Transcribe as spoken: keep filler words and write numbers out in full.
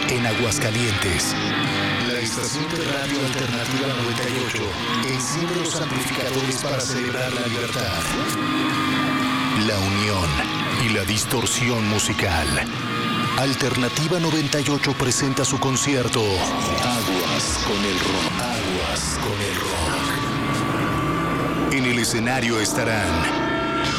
en Aguascalientes. La estación de radio alternativa noventa y ocho enciende los amplificadores para celebrar la libertad, la unión y la distorsión musical. Alternativa noventa y ocho presenta su concierto Aguas con el Rock. Aguas con el Rock. En el escenario estarán